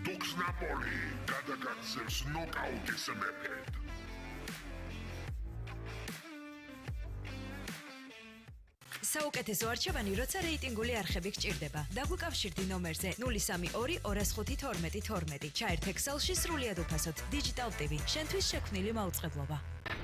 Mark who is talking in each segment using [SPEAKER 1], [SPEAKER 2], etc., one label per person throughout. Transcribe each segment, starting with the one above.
[SPEAKER 1] Dux Napoli გადაგაცემს ნოკაუტის მეფედ.
[SPEAKER 2] საუკეთესო არჩევანი, როცა რეიტინგული არხები გჭირდება. დაგვიკავშირდი ნომერზე 032 205 12 12. ჩაერთ Excel-ში სრულიად უფასოდ. Digital TV, შენთვის შექმნილი მაუწყებლობა.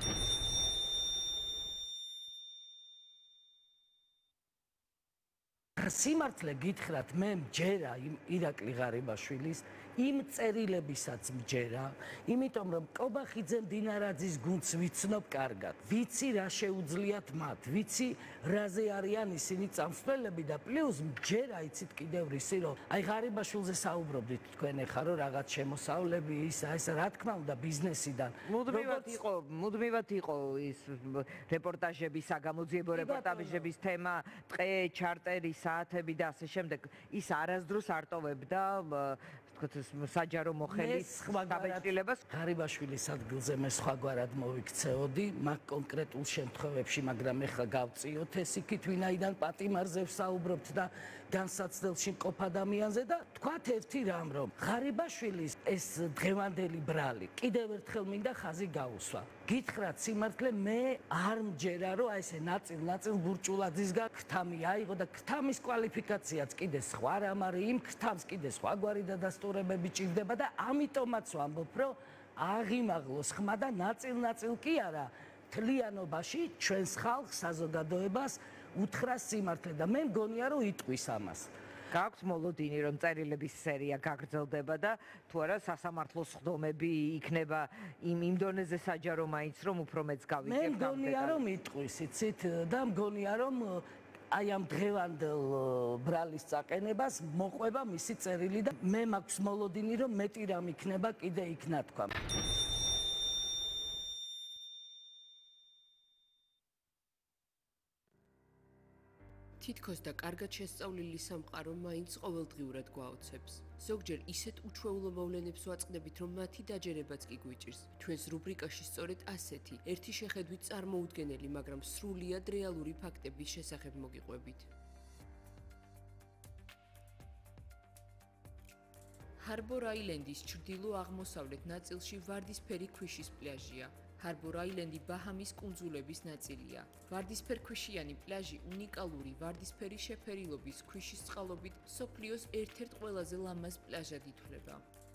[SPEAKER 3] სიმართლე გითხრათ, მე მჯერა იმ ირაკლი ღარიბაშვილის იმ წერილებისაც მჯერა, იმიტომ რომ კობახიძე დინარაძის გუნდს ვიცნობ კარგად. ვიცი რა შეუძლიათ მათ, ვიცი რაზე არიან ისინი წამსვლელები და პლუს მჯერა იცით კიდევ რისი რომ აი ღარიბაშვილზე საუბრობდით თქვენ ეხა რომ რაღაც შემოსავლები ისა რა თქმა უნდა ბიზნესიდან
[SPEAKER 4] მუდმივად იყო ის რეპორტაჟების საგამოძიებო რეპორტაჟების თემა ტყე ჩარტერი საათები და ასე შემდეგ ის არასდროს არტოვებდა თქო საჯარო მოხელის დაბეჭდილებას
[SPEAKER 3] ღარიბაშვილის ადგილზე მე სხვაგვარად მოვიქცეოდი მაგ კონკრეტულ შემთხვევებში მაგრამ ეხლა გავწიოთ ეს იქით ვინაიდან პატიმარზე ვსაუბრობთ და განსაცდელში მყოფ ადამიანზე და თქვათ ერთი რამ რომ ღარიბაშვილის ეს დღევანდელი ბრალი კიდევ ერთხელ მინდა ხაზი გაუსვა გითხრათ სიმართლე მე არ მჯერა რომ აი ესე ნაწილ ბურჭულაძის გაქთამი აიღო და ქთამის კვალიფიკაციაც კიდე სხვა რამ არის იმ ქთამს კიდე სხვაგვარი დადასტურებები ჭირდება და ამიტომაც ვამბობ რომ აღიმაღლოს ხმა და ნაწილ კი არა თლიანობაში ჩვენს ხალხს საზოგადოებას უთხრა სიმართლე და მე მგონია რომ იტყვის ამას
[SPEAKER 4] გაქვს მოლოდინი რომ წერილების სერია გაგრძელდება და თუ არა სასამართლო სხდომები იქნება იმ დონეზე საჯარო მაინც რომ უფრო მეც გავიგებ
[SPEAKER 3] მე მგონია რომ იტყვის იცით და მგონია რომ აი ამ დღევანდელ ბრალის წაყენებას მოყვება მისი წერილი და მე მაქვს მოლოდინი რომ მეტი რამ იქნება კიდე იქ ნათქვა
[SPEAKER 5] თითქოს და კარგად შესწავლილი სამყარო მაინც ყოველდღიურად გვაოცებს. ზოგჯერ ისეთ უჩვეულო მოვლენებს ვაწყდებით, რომ მათი დაჯერებაც კი გვიჭირს. ჩვენს რუბრიკაში სწორედ ასეთი, ერთი შეხედვით წარმოუდგენელი, მაგრამ სრულიად რეალური ფაქტების შესახებ მოგიყვებით. ჰარბორ აილენდის ჩრდილო-აღმოსავლეთ ნაწილში ვარდისფერი ქვიშის პლაჟია. ჰარბორ აილენდი ბაჰამის კუნძულების ნაწილია. ვარდისფერქვიშიანი პლაჟი უნიკალური ვარდისფერი შეფერილობის ქვიშის წყალობით მსოფლიოს ერთ-ერთ ყველაზე ლამაზ პლაჟად ითვლება.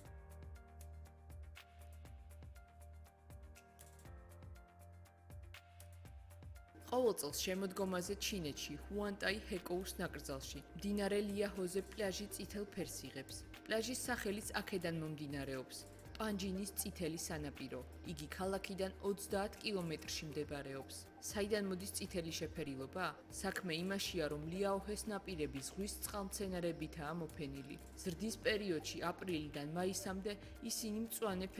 [SPEAKER 5] ყოველ წელს შემოდგომაზე ჩინეთში, ჰუანტაი ჰეკოუს ნაკრძალში, მდინარე ლიაჰოზე პლაჟი წითელ ფერს იღებს. პლაჟის სახელიც აქედან მომდინარეობს. პანჯინის წითელი სანაპირო. იგი ქალაქიდან 30 კილომეტრში მდებარეობს. საიდან მოდის წითელი შეფერილობა? საქმე იმაშია, რომ ლიაოჰეს ნაპირები ზღვის წყალმცენარეებითაა მოფენილი. ზრდის პერიოდში აპრილიდან მაისამდე ისინი მწვანე